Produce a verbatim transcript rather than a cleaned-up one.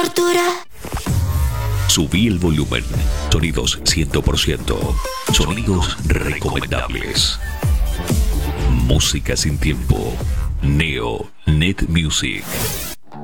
tortura. Subí el volumen. Sonidos cien por ciento. Sonidos recomendables. Música sin tiempo. Neo Net Music.